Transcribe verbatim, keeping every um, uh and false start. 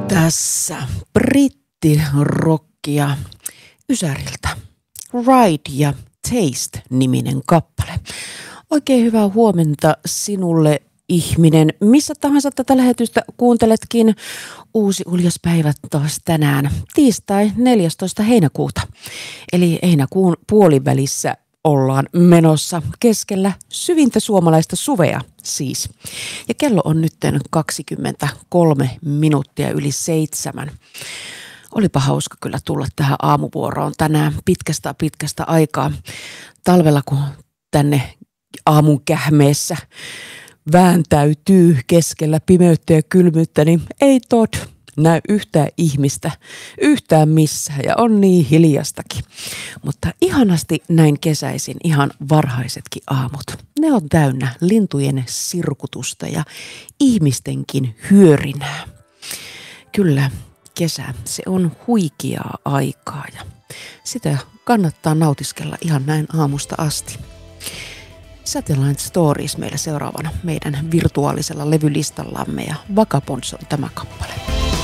Tässä brittirockia Ysäriltä. Ride ja Taste-niminen kappale. Oikein hyvää huomenta sinulle, ihminen. Missä tahansa tätä lähetystä kuunteletkin. Uusi uljas päivä taas tänään. Tiistai neljästoista heinäkuuta. Eli heinäkuun puolivälissä ollaan menossa keskellä syvintä suomalaista suvea siis. Ja kello on nyt kaksikymmentäkolme minuuttia yli seitsemän. Olipa hauska kyllä tulla tähän aamuvuoroon tänään pitkästä pitkästä aikaa. Talvella kun tänne aamun kähmeessä vääntäytyy keskellä pimeyttä ja kylmyyttä, niin ei tod näy yhtään ihmistä yhtään missään ja on niin hiljastakin. Mutta ihanasti näin kesäisin ihan varhaisetkin aamut. Ne on täynnä lintujen sirkutusta ja ihmistenkin hyörinää. Kyllä, kesä, se on huikeaa aikaa ja sitä kannattaa nautiskella ihan näin aamusta asti. Satellite Stories meillä seuraavana meidän virtuaalisella levylistallamme ja Vagabonds on tämä kappale.